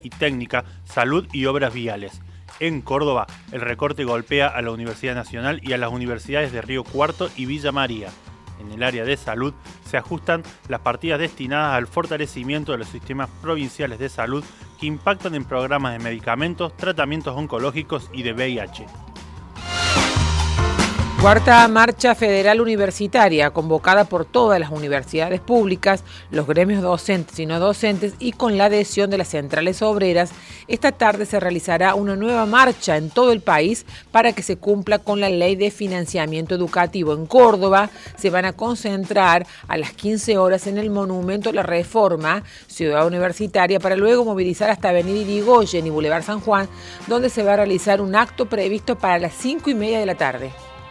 y técnica, salud y obras viales. En Córdoba, el recorte golpea a la Universidad Nacional y a las universidades de Río Cuarto y Villa María. En el área de salud se ajustan las partidas destinadas al fortalecimiento de los sistemas provinciales de salud que impactan en programas de medicamentos, tratamientos oncológicos y de VIH. Cuarta marcha federal universitaria, convocada por todas las universidades públicas, los gremios docentes y no docentes y con la adhesión de las centrales obreras. Esta tarde se realizará una nueva marcha en todo el país para que se cumpla con la ley de financiamiento educativo. En Córdoba se van a concentrar a las 15 horas en el Monumento a la Reforma, Ciudad Universitaria, para luego movilizar hasta Avenida Irigoyen y Boulevard San Juan, donde se va a realizar un acto previsto para las 5:30 de la tarde.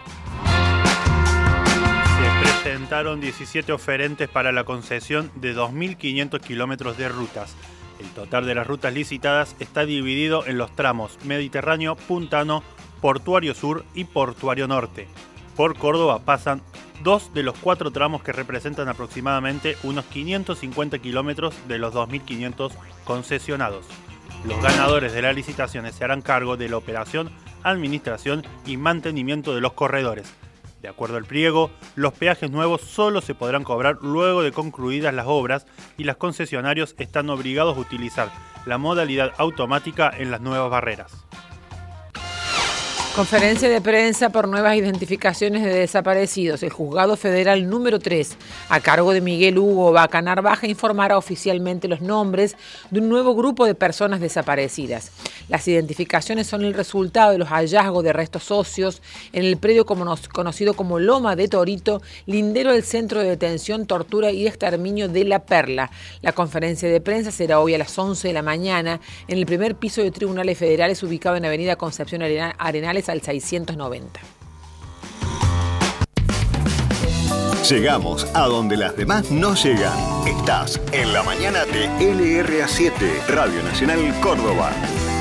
Presentaron 17 oferentes para la concesión de 2.500 kilómetros de rutas. El total de las rutas licitadas está dividido en los tramos Mediterráneo, Puntano, Portuario Sur y Portuario Norte. Por Córdoba pasan 2 de los 4 tramos que representan aproximadamente unos 550 kilómetros de los 2.500 concesionados. Los ganadores de las licitaciones se harán cargo de la operación, administración y mantenimiento de los corredores. De acuerdo al pliego, los peajes nuevos solo se podrán cobrar luego de concluidas las obras y los concesionarios están obligados a utilizar la modalidad automática en las nuevas barreras. Conferencia de prensa por nuevas identificaciones de desaparecidos. El Juzgado Federal número 3, a cargo de Miguel Hugo Vaca Narvaja, informará oficialmente los nombres de un nuevo grupo de personas desaparecidas. Las identificaciones son el resultado de los hallazgos de restos óseos en el predio conocido como Loma de Torito, lindero del Centro de Detención, Tortura y Exterminio de La Perla. La conferencia de prensa será hoy a las 11 de la mañana en el primer piso de Tribunales Federales, ubicado en Avenida Concepción Arenales al 690. Llegamos a donde las demás no llegan. Estás en la mañana de LRA7, Radio Nacional Córdoba.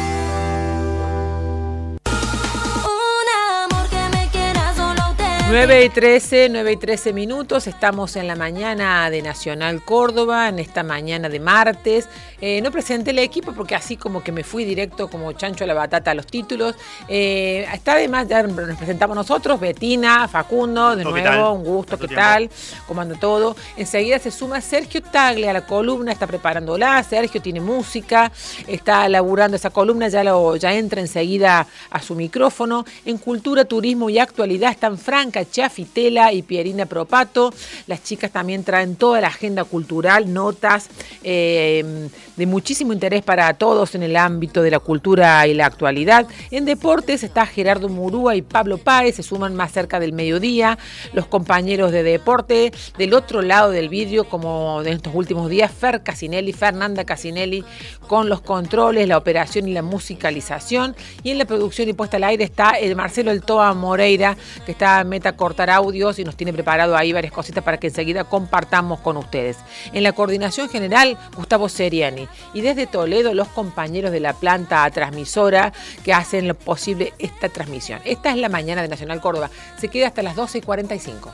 9:13 minutos, estamos en la mañana de Nacional Córdoba, en esta mañana de martes. No presenté el equipo porque así como que me fui directo como chancho a la batata a los títulos. Está además, ya nos presentamos nosotros, Betina, Facundo, de nuevo, un gusto, ¿qué tal? ¿Cómo anda todo? Enseguida se suma Sergio Tagle a la columna, está preparándola. Sergio tiene música, está laburando esa columna, ya entra enseguida a su micrófono. En Cultura, Turismo y Actualidad están Franca Chafitela y Pierina Propato. Las chicas también traen toda la agenda cultural, notas de muchísimo interés para todos en el ámbito de la cultura y la actualidad. En deportes está Gerardo Murúa y Pablo Páez, se suman más cerca del mediodía. Los compañeros de deporte del otro lado del vidrio, como de estos últimos días, Fernanda Casinelli, con los controles, la operación y la musicalización. Y en la producción y puesta al aire está el Marcelo El Toa Moreira, que está meta cortar audios y nos tiene preparado ahí varias cositas para que enseguida compartamos con ustedes. En la coordinación general, Gustavo Seriani. Y desde Toledo, los compañeros de la planta transmisora que hacen lo posible esta transmisión. Esta es la mañana de Nacional Córdoba. Se queda hasta las 12:45.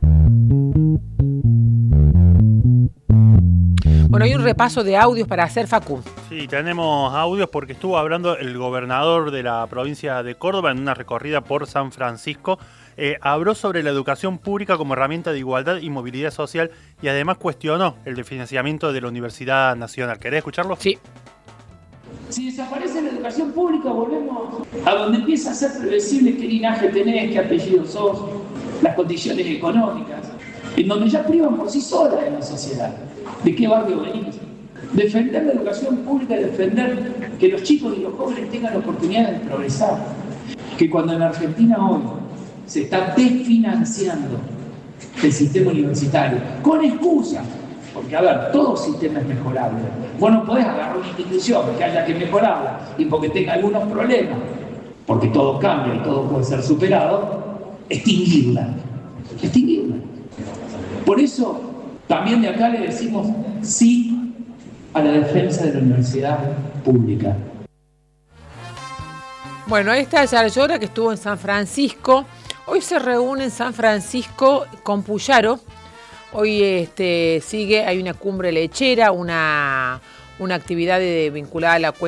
Bueno, hay un repaso de audios para hacer, Facu. Sí, tenemos audios porque estuvo hablando el gobernador de la provincia de Córdoba en una recorrida por San Francisco. Habló sobre la educación pública como herramienta de igualdad y movilidad social y además cuestionó el financiamiento de la Universidad Nacional. ¿Querés escucharlo? Sí. Si desaparece la educación pública, volvemos a donde empieza a ser previsible qué linaje tenés, qué apellido sos, las condiciones económicas, en donde ya privan por sí solas de la sociedad. ¿De qué barrio venís? Defender la educación pública y defender que los chicos y los jóvenes tengan oportunidades de progresar. Que cuando en Argentina hoy se está desfinanciando el sistema universitario, con excusa, porque a ver, todo sistema es mejorable. Vos no podés agarrar una institución que haya que mejorarla y porque tenga algunos problemas, porque todo cambia y todo puede ser superado, extinguirla. Por eso, también de acá le decimos sí a la defensa de la universidad pública. Bueno, ahí está Yarlora, que estuvo en San Francisco. Hoy se reúne en San Francisco con Puyaro. Hoy sigue, hay una cumbre lechera, una una actividad vinculada a la